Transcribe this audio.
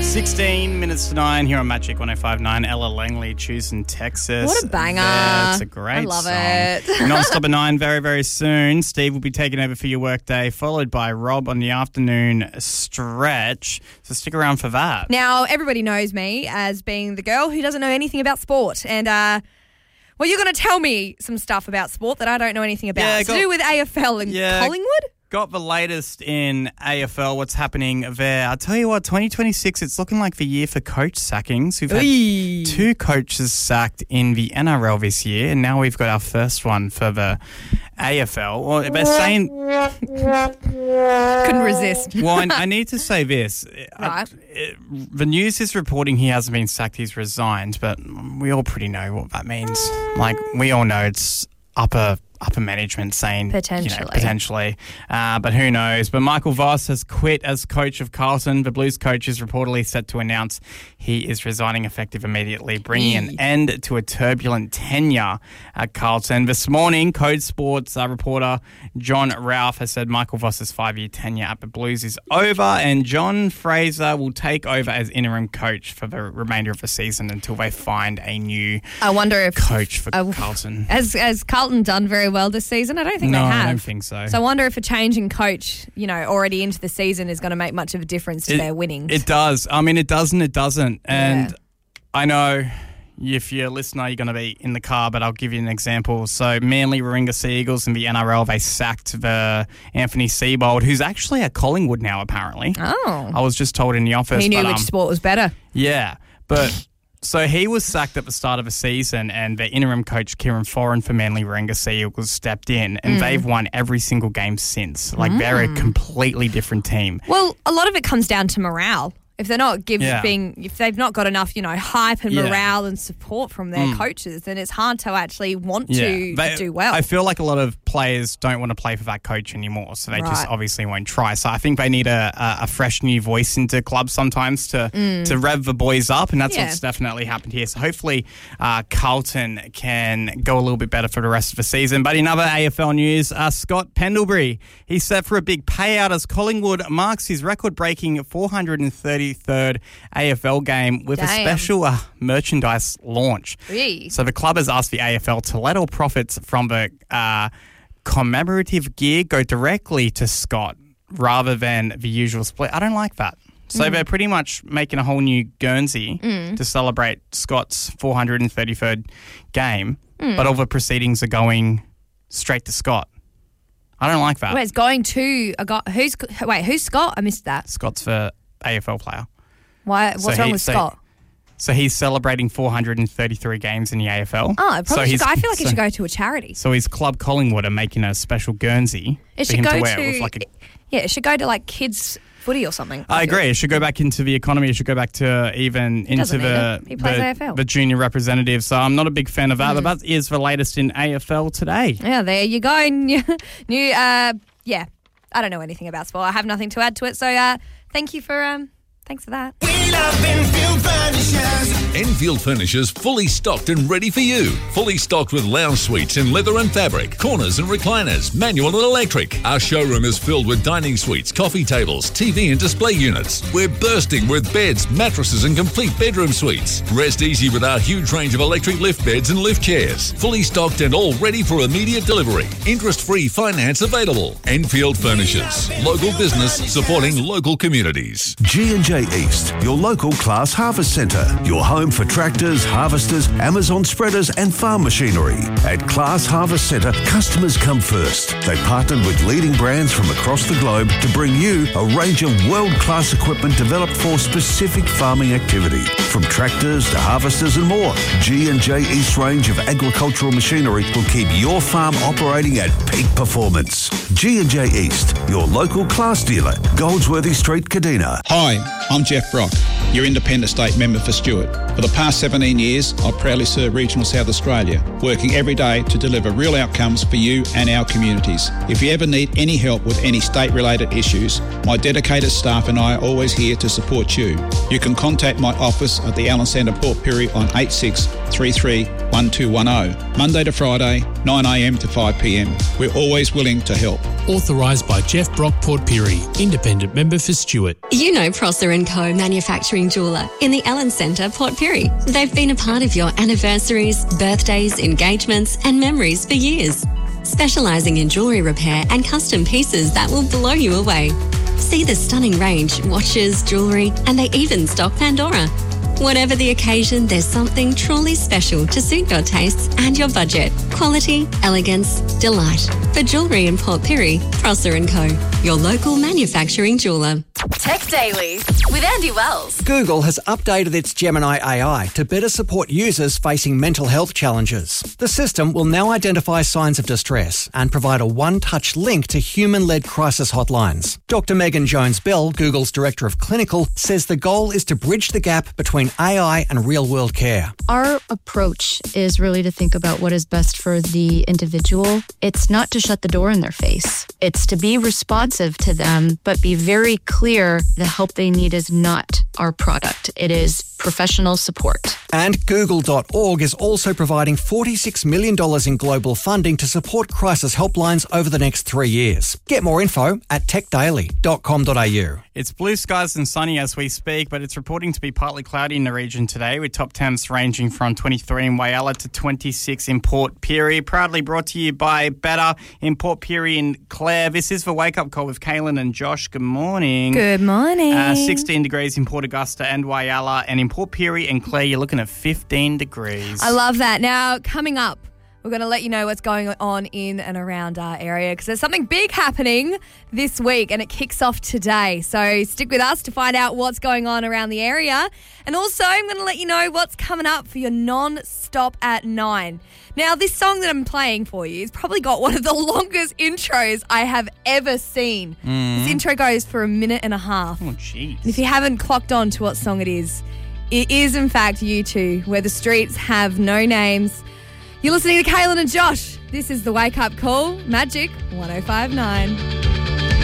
16 minutes to 9 here on Magic 105.9. Ella Langley, Tucson, Texas. What a banger. That's a great I love song. it. Non-stop at 9 very, very soon. Steve will be taking over for your workday, followed by Rob on the afternoon stretch. So stick around for that. Now, everybody knows me as being the girl who doesn't know anything about sport. And, well, you're going to tell me some stuff about sport that I don't know anything about. Yeah, to do with AFL and Collingwood? Got the latest in AFL, what's happening there. I'll tell you what, 2026, it's looking like the year for coach sackings. We've had 2 coaches sacked in the NRL this year, and now we've got our first one for the AFL. Well, they're saying... Couldn't resist. Well, I need to say this. Right. The news is reporting he hasn't been sacked, he's resigned, but we all pretty know what that means. Like, we all know it's upper management saying potentially, but who knows. But Michael Voss has quit as coach of Carlton. The Blues coach is reportedly set to announce he is resigning effective immediately, bringing an end to a turbulent tenure at Carlton. This morning, Code Sports reporter John Ralph has said Michael Voss's 5-year tenure at the Blues is over, and John Fraser will take over as interim coach for the remainder of the season until they find a new coach for Carlton. Has Carlton done very well this season? I don't think they have. No, I don't think so. So I wonder if a change in coach, already into the season is going to make much of a difference to their winnings. It does. I mean, it does and it doesn't. And I know if you're a listener, you're going to be in the car, but I'll give you an example. So Manly Warringah Sea Eagles in the NRL, they sacked the Anthony Seibold, who's actually at Collingwood now, apparently. Oh. I was just told in the office. He knew which sport was better. Yeah, but... So he was sacked at the start of the season, and the interim coach, Kieran Foran for Manly Warringah Sea Eagles, stepped in, and they've won every single game since. Like, they're a completely different team. Well, a lot of it comes down to morale. If they're not if they've not got enough, hype and morale and support from their coaches, then it's hard to actually want to do well. I feel like a lot of players don't want to play for that coach anymore, so they just obviously won't try. So I think they need a fresh new voice into clubs sometimes to rev the boys up, and that's what's definitely happened here. So hopefully Carlton can go a little bit better for the rest of the season. But in other AFL news, Scott Pendlebury, he's set for a big payout as Collingwood marks his record-breaking 433rd AFL game with a special merchandise launch. So the club has asked the AFL to let all profits from the commemorative gear go directly to Scott rather than the usual split. I don't like that. So they're pretty much making a whole new Guernsey to celebrate Scott's 433rd game, but all the proceedings are going straight to Scott. I don't like that. Wait, it's going to a guy. Who's Scott? I missed that. Scott's the AFL player. Why? What's wrong with Scott? So he's celebrating 433 games in the AFL. Oh, I feel like it should go to a charity. So his club Collingwood are making a special Guernsey for him to wear. It should go to like kids footy or something. I agree. It should go back into the economy. It should go back to even into the junior representatives. So I'm not a big fan of that, but that is the latest in AFL today. Yeah, there you go. I don't know anything about sport. I have nothing to add to it. So thanks for that. We love Enfield Furnishers. Enfield Furnishers fully stocked and ready for you. Fully stocked with lounge suites in leather and fabric, corners and recliners, manual and electric. Our showroom is filled with dining suites, coffee tables, TV and display units. We're bursting with beds, mattresses and complete bedroom suites. Rest easy with our huge range of electric lift beds and lift chairs. Fully stocked and all ready for immediate delivery. Interest-free finance available. Enfield Furnishers. Local business supporting local communities. G&J East, your local Class Harvest Centre. Your home for tractors, harvesters, Amazon spreaders and farm machinery. At Class Harvest Centre, customers come first. They partnered with leading brands from across the globe to bring you a range of world-class equipment developed for specific farming activity. From tractors to harvesters and more, G&J East range of agricultural machinery will keep your farm operating at peak performance. G&J East, your local Class dealer, Goldsworthy Street, Kadina. Hi, I'm Jeff Brock, your Independent State Member for Stewart. For the past 17 years, I've proudly served Regional South Australia, working every day to deliver real outcomes for you and our communities. If you ever need any help with any state-related issues, my dedicated staff and I are always here to support you. You can contact my office at the Allen Centre Port Pirie on 8633 1210, Monday to Friday, 9am to 5pm. We're always willing to help. Authorised by Jeff Brock Port Pirie, independent member for Stewart. You know Prosser & Co. Manufacturing Jeweller in the Allen Centre, Port Pirie. They've been a part of your anniversaries, birthdays, engagements and memories for years. Specialising in jewellery repair and custom pieces that will blow you away. See the stunning range, watches, jewellery, and they even stock Pandora. Whatever the occasion, there's something truly special to suit your tastes and your budget. Quality, elegance, delight. For jewellery in Port Pirie, Prosser & Co. Your local manufacturing jeweller. Tech Daily with Andy Wells. Google has updated its Gemini AI to better support users facing mental health challenges. The system will now identify signs of distress and provide a one-touch link to human-led crisis hotlines. Dr. Megan Jones-Bell, Google's Director of Clinical, says the goal is to bridge the gap between AI and real-world care. Our approach is really to think about what is best for the individual. It's not to shut the door in their face. It's to be responsive to them, but be very clear the help they need is not our product. It is professional support. And Google.org is also providing $46 million in global funding to support crisis helplines over the next 3 years. Get more info at techdaily.com.au. It's blue skies and sunny as we speak, but it's reporting to be partly cloudy in the region today, with top temps ranging from 23 in Whyalla to 26 in Port Pirie. Proudly brought to you by Better in Port Pirie and Clare. This is the Wake Up Call with Kaylin and Josh. Good morning. Good morning. 16 degrees in Port Augusta and Whyalla, and in Port Pirie and Clare, you're looking at 15 degrees. I love that. Now, coming up, we're going to let you know what's going on in and around our area because there's something big happening this week and it kicks off today. So stick with us to find out what's going on around the area. And also, I'm going to let you know what's coming up for your non-stop at 9. Now, this song that I'm playing for you has probably got one of the longest intros I have ever seen. This intro goes for 1.5 minutes. Oh, jeez. And if you haven't clocked on to what song it is in fact U2, Where the Streets Have No Names. You're listening to Kaylin and Josh. This is the Wake Up Call, Magic 105.9.